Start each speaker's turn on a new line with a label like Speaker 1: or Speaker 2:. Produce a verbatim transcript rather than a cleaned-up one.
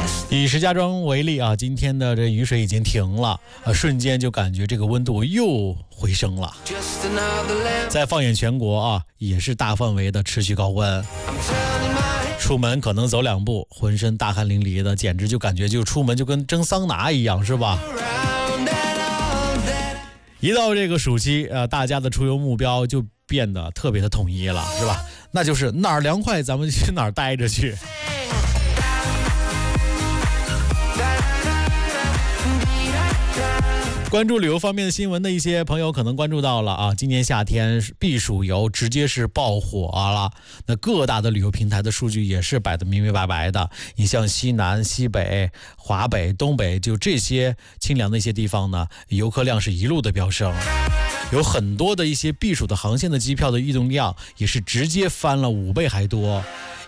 Speaker 1: 以石家庄为例啊，今天的这雨水已经停了，啊，瞬间就感觉这个温度又回升了。再放眼全国啊，也是大范围的持续高温。出门可能走两步，浑身大汗淋漓的，简直就感觉就出门就跟蒸桑拿一样，是吧？一到这个暑期，呃，大家的出游目标就变得特别的统一了，是吧？那就是哪儿凉快咱们去哪儿待着去。关注旅游方面的新闻的一些朋友可能关注到了啊，今年夏天避暑游直接是爆火了。那各大的旅游平台的数据也是摆得明明白白的。你像西南、西北、华北、东北，就这些清凉的一些地方呢，游客量是一路的飙升。有很多的一些避暑的航线的机票的异动量也是直接翻了五倍还多。